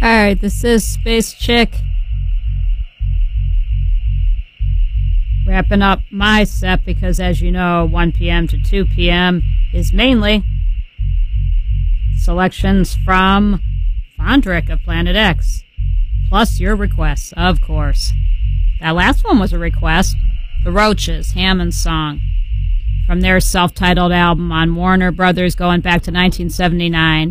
Alright, this is Space Chick. Wrapping up my set because, as you know, 1 p.m. to 2 p.m. is mainly selections from Fondrick of Planet X. Plus your requests, of course. That last one was a request. The Roaches, Hammond's song. From their self-titled album on Warner Brothers going back to 1979.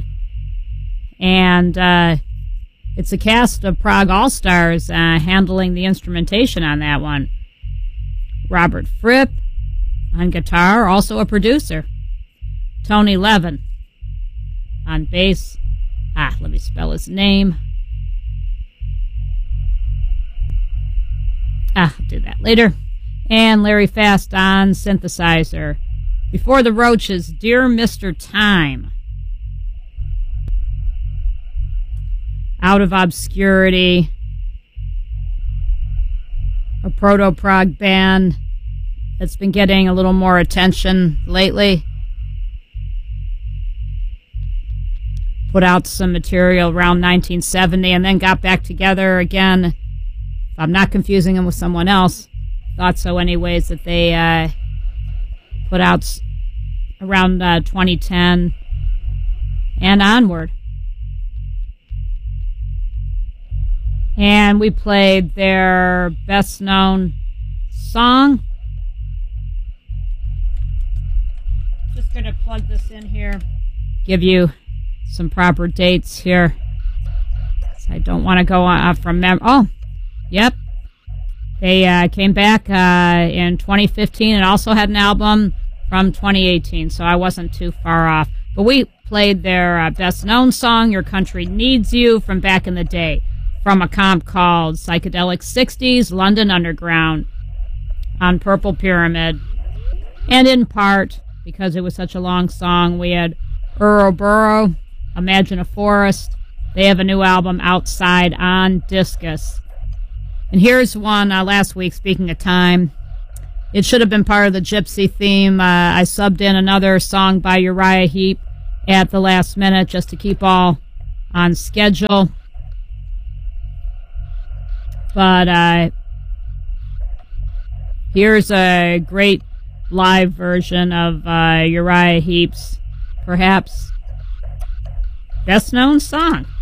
And it's a cast of Prague All-Stars handling the instrumentation on that one. Robert Fripp on guitar, also a producer. Tony Levin on bass. Let me spell his name. I'll do that later. And Larry Fast on synthesizer. Before the Roaches, Dear Mr. Time. Out of Obscurity. A proto-prog band that's been getting a little more attention lately. Put out some material around 1970 and then got back together again. If I'm not confusing them with someone else. Thought so anyways, that they put out around 2010 and onward. And we played their best known song. Just going to plug this in here. Give you some proper dates here. I don't want to go on from memory. Oh, yep. They came back in 2015 and also had an album from 2018, so I wasn't too far off. But we played their best known song, Your Country Needs You, from back in the day, from a comp called Psychedelic 60s London Underground on Purple Pyramid. And in part, because it was such a long song, we had Ouroboros, Imagine a Forest. They have a new album, Outside, on Discus. And here's one last week, speaking of time. It should have been part of the Gypsy theme. I subbed in another song by Uriah Heep at the last minute just to keep all on schedule. But here's a great live version of Uriah Heep's perhaps best known song.